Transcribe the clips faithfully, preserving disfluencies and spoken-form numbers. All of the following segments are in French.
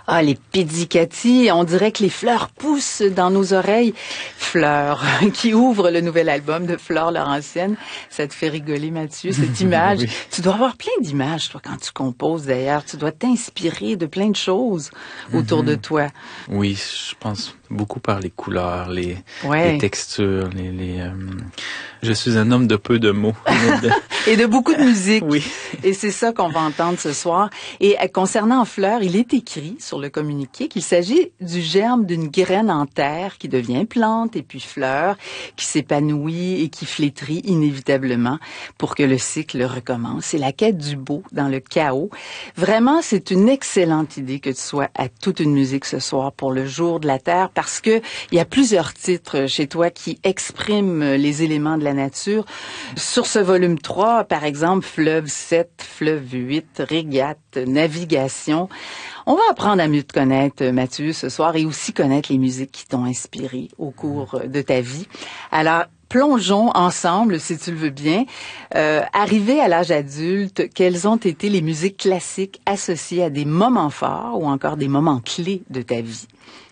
Ah, les pizzicati, on dirait que les fleurs poussent dans nos oreilles. Fleurs, qui ouvre le nouvel album de Flore Laurentienne. Ça te fait rigoler, Mathieu, cette image. Oui. Tu dois avoir plein d'images, toi, quand tu composes, d'ailleurs. Tu dois t'inspirer de plein de choses autour mm-hmm. de toi. Oui, je pense beaucoup par les couleurs, les, ouais. les textures, les... les euh... Je suis un homme de peu de mots. Et de beaucoup de musique. Oui. Et c'est ça qu'on va entendre ce soir. Et concernant Fleur, il est écrit sur le communiqué qu'il s'agit du germe d'une graine en terre qui devient plante et puis fleur, qui s'épanouit et qui flétrit inévitablement pour que le cycle recommence. C'est la quête du beau dans le chaos. Vraiment, c'est une excellente idée que tu sois à toute une musique ce soir pour le jour de la Terre parce que il y a plusieurs titres chez toi qui expriment les éléments de la nature. Sur ce volume trois, par exemple, Fleuve sept, Fleuve huit, Régate, Navigation. On va apprendre à mieux te connaître, Mathieu, ce soir, et aussi connaître les musiques qui t'ont inspiré au cours de ta vie. Alors, plongeons ensemble, si tu le veux bien. Euh, arrivé à l'âge adulte, quelles ont été les musiques classiques associées à des moments forts ou encore des moments clés de ta vie?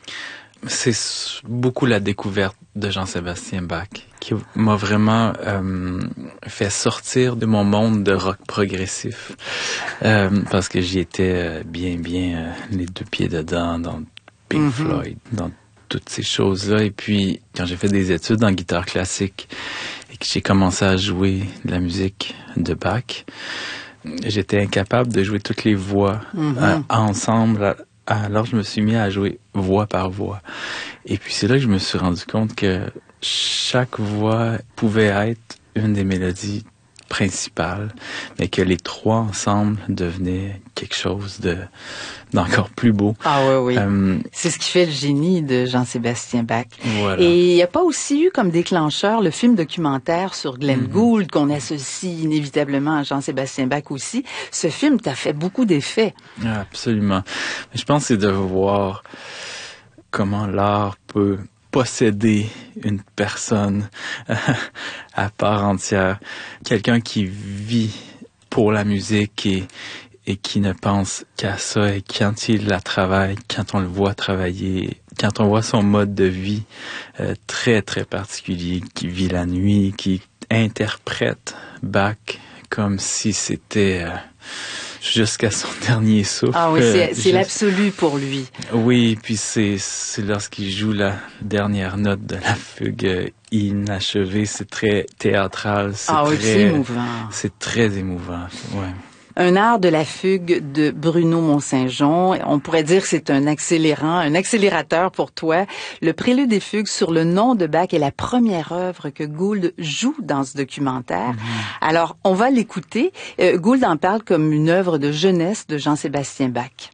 C'est beaucoup la découverte de Jean-Sébastien Bach qui m'a vraiment euh, fait sortir de mon monde de rock progressif euh, parce que j'y étais bien, bien euh, les deux pieds dedans dans Pink mm-hmm. Floyd, dans toutes ces choses-là. Et puis, quand j'ai fait des études en guitare classique et que j'ai commencé à jouer de la musique de Bach, j'étais incapable de jouer toutes les voix mm-hmm. euh, ensemble. Alors, je me suis mis à jouer voix par voix. Et puis, c'est là que je me suis rendu compte que chaque voix pouvait être une des mélodies principales, mais que les trois ensemble devenaient quelque chose de d'encore plus beau. Ah oui, oui. Euh, c'est ce qui fait le génie de Jean-Sébastien Bach. Voilà. Et il n'y a pas aussi eu comme déclencheur le film documentaire sur Glenn mm-hmm. Gould, qu'on associe inévitablement à Jean-Sébastien Bach aussi. Ce film t'a fait beaucoup d'effets. Absolument. Je pense que c'est de voir comment l'art peut posséder une personne à part entière. Quelqu'un qui vit pour la musique et, et qui ne pense qu'à ça. Et quand il la travaille, quand on le voit travailler, quand on voit son mode de vie euh, très, très particulier, qui vit la nuit, qui interprète Bach comme si c'était... Euh, jusqu'à son dernier souffle. Ah oui, c'est, c'est juste... l'absolu pour lui. Oui, puis c'est, c'est lorsqu'il joue la dernière note de la fugue inachevée, c'est très théâtral. C'est ah très, oui, c'est émouvant. C'est très émouvant, ouais. Un art de la fugue de Bruno Mont-Saint-Jean. On pourrait dire que c'est un accélérant, un accélérateur pour toi. Le prélude des fugues sur le nom de Bach est la première œuvre que Gould joue dans ce documentaire. Mm-hmm. Alors, on va l'écouter. Euh, Gould en parle comme une œuvre de jeunesse de Jean-Sébastien Bach.